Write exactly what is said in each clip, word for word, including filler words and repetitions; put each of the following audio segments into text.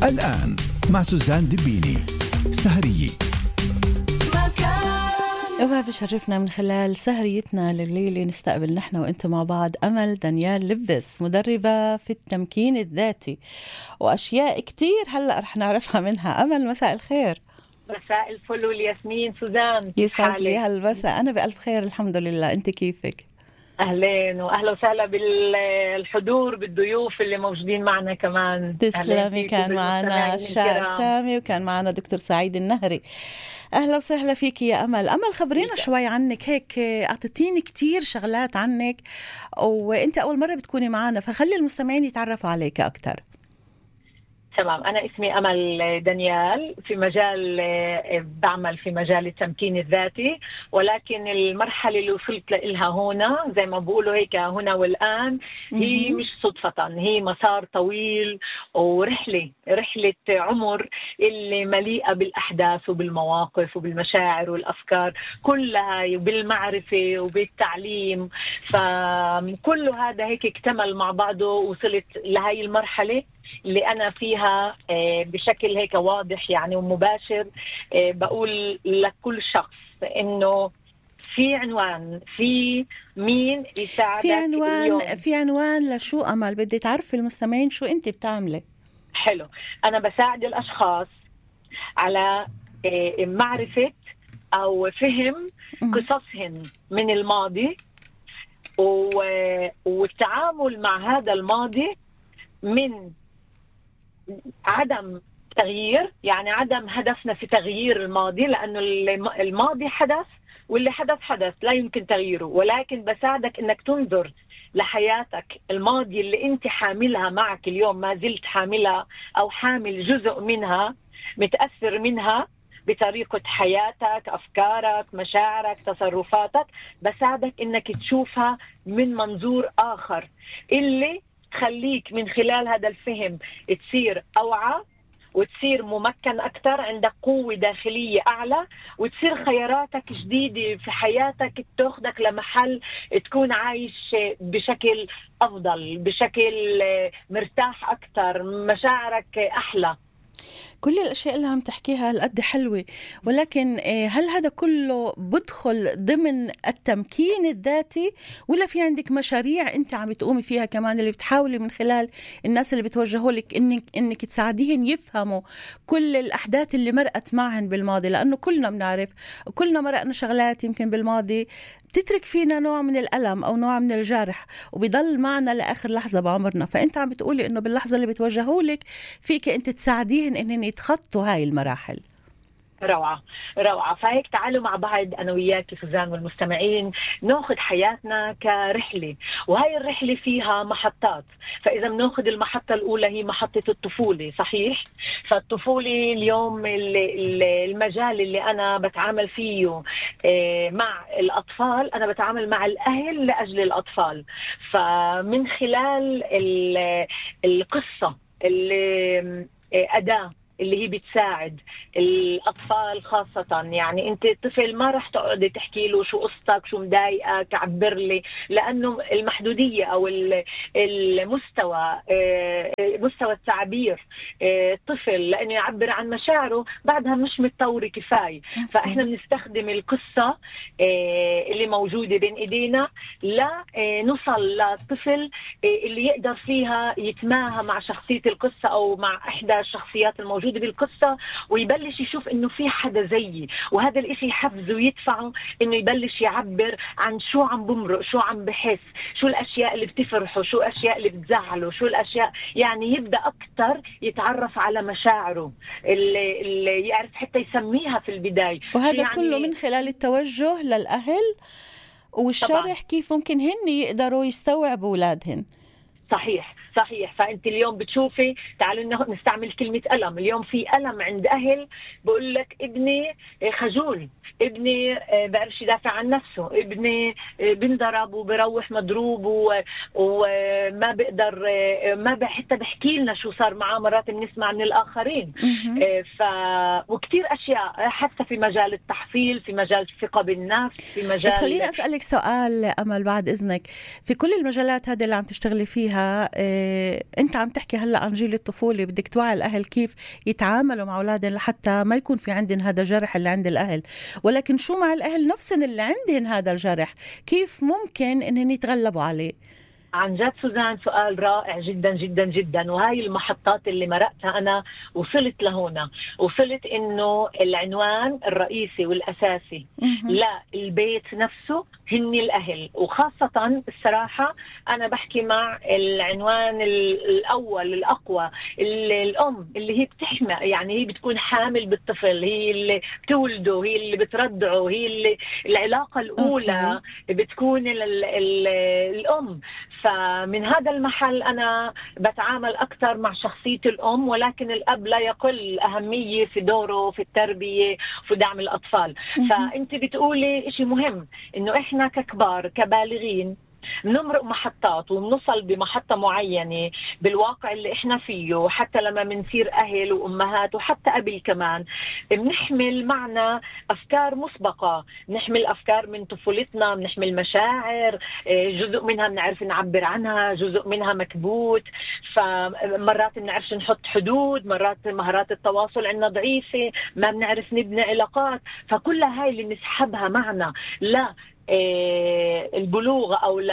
الآن مع سوزان دبيني سهرية. وبشرفنا من خلال سهريتنا لليلة نستقبل نحن وانت مع بعض أمل دانيال لبس، مدربة في التمكين الذاتي، وأشياء كتير هلأ رح نعرفها منها. أمل مساء الخير. مساء الفل والياسمين. سوزان يسعد لي هالمساء. أنا بألف خير الحمد لله، أنت كيفك؟ أهلين وأهلا وسهلا بالحضور بالضيوف اللي موجودين معنا كمان. تسلمي. كان معنا شاعر سامي وكان معنا دكتور سعيد النهري. أهلا وسهلا فيك يا أمل. أمل خبرينا شوي عنك، هيك أعطيتيني كتير شغلات عنك وإنت أول مرة بتكوني معنا، فخلي المستمعين يتعرفوا عليك أكتر. تمام، أنا اسمي أمل دانيال، في مجال بعمل في مجال التمكين الذاتي، ولكن المرحلة اللي وصلت لها هنا زي ما بقولوا هيك هنا والآن هي مش صدفة، هي مسار طويل ورحلة رحلة عمر اللي مليئة بالأحداث وبالمواقف وبالمشاعر والأفكار كلها وبالمعرفة وبالتعليم، فكل هذا هيك اكتمل مع بعضه وصلت لهي المرحلة اللي أنا فيها بشكل هيك واضح يعني ومباشر. بقول لكل شخص إنه في عنوان، في مين يساعدك. في عنوان اليوم. في عنوان لشو أمل؟ بدي تعرفي المستمعين شو أنت بتعملي. حلو، أنا بساعد الأشخاص على معرفة أو فهم قصصهم من الماضي والتعامل مع هذا الماضي من عدم تغيير، يعني عدم هدفنا في تغيير الماضي، لأنه الماضي حدث واللي حدث حدث لا يمكن تغييره، ولكن بساعدك إنك تنظر لحياتك الماضي اللي أنت حاملها معك اليوم، ما زلت حاملها أو حامل جزء منها، متأثر منها بطريقة حياتك، أفكارك، مشاعرك، تصرفاتك. بساعدك إنك تشوفها من منظور آخر اللي خليك من خلال هذا الفهم تصير أوعى وتصير ممكن أكثر، عندك قوة داخلية أعلى، وتصير خياراتك جديدة في حياتك تأخذك لمحل تكون عايش بشكل أفضل، بشكل مرتاح أكثر، مشاعرك أحلى. كل الأشياء اللي عم تحكيها هالقد حلوة، ولكن هل هذا كله بدخل ضمن التمكين الذاتي ولا في عندك مشاريع أنت عم تقومي فيها كمان اللي بتحاولي من خلال الناس اللي بتوجهوا لك إنك, إنك تساعديهم يفهموا كل الأحداث اللي مرقت معهن بالماضي؟ لأنه كلنا بنعرف كلنا مرقنا شغلات يمكن بالماضي تترك فينا نوع من الألم أو نوع من الجرح وبيضل معنا لآخر لحظة بعمرنا. فأنت عم بتقولي إنه باللحظة اللي بتوجهوا لك فيك أنت تساعديهن إنهن يتخطوا هاي المراحل. روعة روعة. فهيك تعالوا مع بعض أنا وياك سوزان والمستمعين ناخذ حياتنا كرحلة، وهاي الرحلة فيها محطات. فإذا بناخذ المحطة الأولى هي محطة الطفولة، صحيح؟ فالطفولة اليوم المجال اللي أنا بتعامل فيه مع الأطفال، أنا بتعامل مع الأهل لأجل الأطفال. فمن خلال القصة اللي أداة اللي هي بتساعد الأطفال خاصة، يعني أنت الطفل ما رح تقعد تحكي له شو قصتك، شو مضايقك، عبر لي، لأنه المحدودية أو المستوى مستوى التعبير الطفل لأنه يعبر عن مشاعره بعدها مش متطورة كفاية. فإحنا بنستخدم القصة اللي موجودة بين إيدينا لنوصل للطفل اللي يقدر فيها يتماهى مع شخصية القصة أو مع إحدى الشخصيات الموجودة بالقصة، ويبلش يشوف انه في حدا زيي، وهذا الاشي يحفزه ويدفعه انه يبلش يعبر عن شو عم بمرق، شو عم بحس، شو الاشياء اللي بتفرحه، شو الاشياء اللي بتزعله، شو الاشياء، يعني يبدا اكثر يتعرف على مشاعره اللي, اللي يعرف حتى يسميها في البداية. وهذا يعني كله من خلال التوجه للأهل والشرح طبعاً. كيف ممكن هن يقدروا يستوعبوا أولادهن. صحيح صحيح. فأنت اليوم بتشوفي، تعالوا نستعمل كلمة ألم. اليوم في ألم عند أهل بقول لك ابني خجول، ابني بعرفش يدافع عن نفسه، ابني بنضرب وبروح مضروب وما بقدر ما حتى بحكي لنا شو صار معاه، مرات بنسمع من الآخرين. ف وكتير أشياء حتى في مجال التحصيل، في مجال الثقة بالنفس، في مجال. بس خليني أسألك سؤال أمل بعد إذنك، في كل المجالات هذه اللي عم تشتغلي فيها إيه انت عم تحكي هلا عن جيل الطفوله، بدك توعي الاهل كيف يتعاملوا مع اولادهم لحتى ما يكون في عندهم هذا الجرح اللي عند الاهل. ولكن شو مع الاهل نفسهم اللي عندهم هذا الجرح، كيف ممكن انهم يتغلبوا عليه؟ عن جد سوزان سؤال رائع جدا جدا جدا. وهاي المحطات اللي مرقتها أنا وصلت لهنا، وصلت إنه العنوان الرئيسي والأساسي للبيت نفسه هن الأهل. وخاصة الصراحة أنا بحكي مع العنوان الأول الأقوى، الأم اللي هي بتحمى، يعني هي بتكون حامل بالطفل، هي اللي بتولده، هي اللي بترضعه، هي اللي العلاقة الأولى okay. بتكون ال ال ال الأم. فمن هذا المحل أنا بتعامل أكثر مع شخصية الأم، ولكن الأب لا يقل أهمية في دوره في التربية وفي دعم الأطفال. فأنت بتقولي إشي مهم، إنه إحنا ككبار كبالغين نمرق محطات ونوصل بمحطة معينة بالواقع اللي احنا فيه، حتى لما منصير أهل وأمهات وحتى قبل كمان بنحمل معنا أفكار مسبقة، نحمل أفكار من طفولتنا، بنحمل مشاعر، جزء منها بنعرف نعبر عنها، جزء منها مكبوت. فمرات بنعرفش نحط حدود، مرات مهارات التواصل عندنا ضعيفة، ما بنعرف نبني علاقات. فكل هاي اللي نسحبها معنا لا البلوغ أو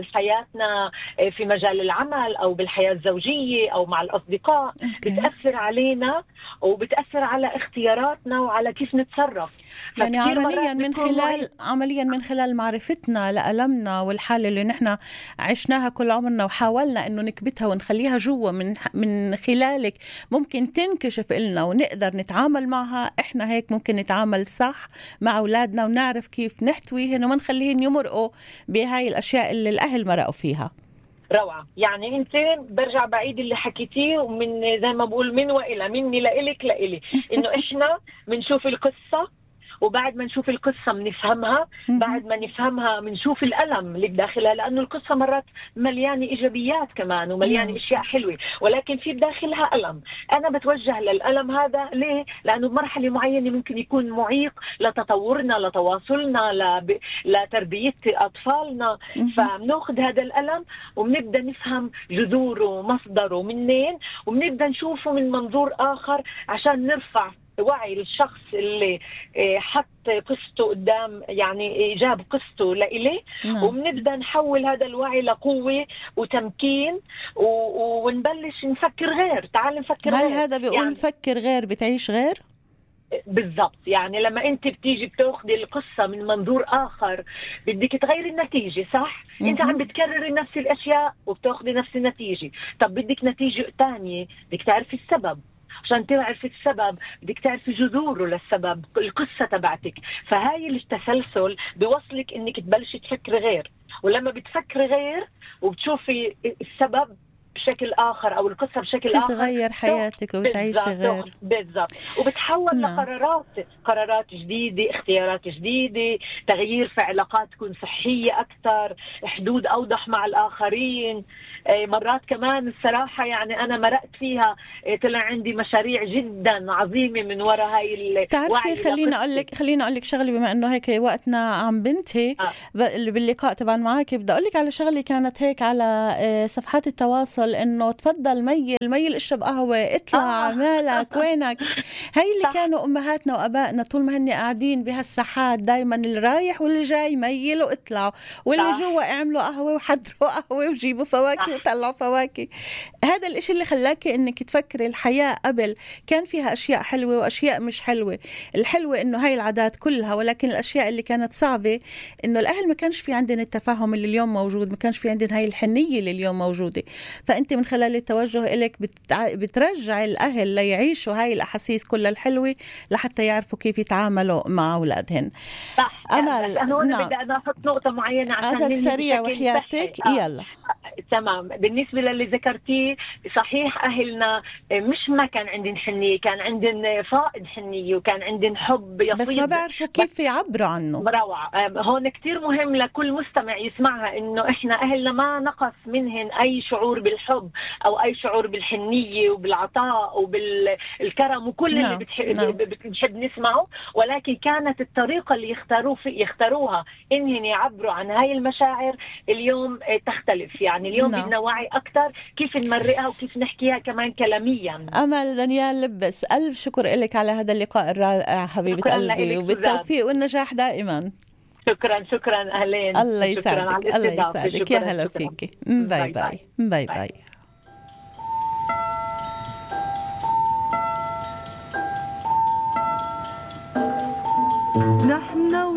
لحياتنا في مجال العمل أو بالحياة الزوجية أو مع الأصدقاء okay. بتأثر علينا وبتأثر على اختياراتنا وعلى كيف نتصرف. يعني عمليا من خلال عمليا من خلال معرفتنا لألمنا والحالة اللي نحن عشناها كل عمرنا وحاولنا إنه نكبتها ونخليها جوا، من من خلالك ممكن تنكشف إلنا ونقدر نتعامل معها. إحنا هيك ممكن نتعامل صح مع أولادنا ونعرف كيف نحتويهن وما نخليهن يمرقوا بهاي الأشياء اللي الأهل مرقوا فيها. روعة. يعني انت برجع بعيد اللي حكيتيه، ومن زي ما بقول من وإلى، مني لإلك لإلي، انه احنا بنشوف القصة وبعد ما نشوف القصة بنفهمها، بعد ما نفهمها بنشوف الألم اللي بداخلها، لأنه القصة مرات مليانة إيجابيات كمان ومليانة أشياء حلوة، ولكن في بداخلها ألم. أنا بتوجه للألم هذا ليه؟ لأنه بمرحلة معينة ممكن يكون معيق لتطورنا، لتواصلنا، لب... لتربية أطفالنا. فبناخذ هذا الألم وبنبدأ نفهم جذوره ومصدره منين، وبنبدأ نشوفه من منظور آخر عشان نرفع وعي الشخص اللي حط قصته قدام، يعني جاب قصته لإليه. نعم. وبنبدأ نحول هذا الوعي لقوة وتمكين و... ونبلش نفكر غير. تعال نفكر هل غير. هذا بيقول يعني فكر غير بتعيش غير؟ بالضبط. يعني لما انت بتيجي بتاخذي القصة من منظور آخر بدك تغيري النتيجة، صح؟ م- انت عم بتكرري نفس الأشياء وبتاخذي نفس النتيجة. طب بدك نتيجة تانية، بدك تعرفي السبب. عشان تعرف السبب بدك تعرف جذوره للسبب، القصة تبعتك. فهاي التسلسل بيوصلك انك تبلشي تفكري غير، ولما بتفكري غير وبتشوفي السبب بشكل آخر أو القصة بشكل آخر تتغير حياتك وبتعيشي غير. بالضبط. وبتحول نعم. لقرارات قرارات جديدة، اختيارات جديدة، تغيير في علاقات تكون صحية أكثر، حدود أوضح مع الآخرين. مرات كمان الصراحة يعني أنا مرقت فيها، طلع عندي مشاريع جدا عظيمة من وراء هاي. تعرفي خلينا أقول لك خلينا أقول لك شغلة، بما إنه هيك وقتنا عم بنتهي آه. باللقاء طبعا معك، بدي أقول لك على شغلة كانت هيك على صفحات التواصل، إنه تفضل ميل ميل اشرب قهوة، اطلع آه. مالك وينك. هاي اللي صح. كانوا أمهاتنا وأبائنا طول ما هن قاعدين بهالساحات دايما اللي رايح واللي جاي ميلوا اطلعوا، واللي صح. جوا اعملوا قهوة وحضروا قهوة وجيبوا فواكه وطلعوا فواكه. هذا الاشي اللي خلاكي انك تفكري الحياة قبل كان فيها اشياء حلوة واشياء مش حلوة. الحلوة انه هاي العادات كلها، ولكن الاشياء اللي كانت صعبة انه الاهل ما كانش في عندنا التفاهم اللي اليوم موجود، ما كانش في عندنا هاي الحنية اللي اليوم موجودة. فانت من خلال التوجه إليك بتع... بترجع الاهل ليعيشوا هاي الاحاسيس كلها الحلوة لحتى يعرفوا كيف يتعاملوا مع اولادهن. صح. امل انا هنا بدي انا احط نقطة معينة عشان هذا السريع وحياتك. آه. يلا تمام. بالنسبة للي ذكرتيه صحيح، أهلنا مش ما كان عندن حنية، كان عندن فائض حنية وكان عندن حب يفيض، بس ما بعرفوا كيف يعبروا عنه. روعة. هون كتير مهم لكل مستمع يسمعها إنه إحنا أهلنا ما نقص منهن أي شعور بالحب أو أي شعور بالحنية وبالعطاء وبالكرم وكل نعم. اللي بتحب, نعم. بتحب نسمعه، ولكن كانت الطريقة اللي يختاروا في يختاروها إنهن يعبروا عن هاي المشاعر اليوم تختلف. يعني يعني اليوم نعم. بدنا وعي أكثر كيف نمرقها وكيف نحكيها كمان كلاميا. أمل دانيال لبس، ألف شكر لك على هذا اللقاء الرائع حبيبة شكراً قلبي، لإلك وبالتوفيق والنجاح دائما. شكرا شكرا أهلين. الله شكراً على يسعدك، الله الاستضافة. يسعدك، يا شكراً، هلا شكراً. فيك. باي باي باي باي. باي باي. باي. نحن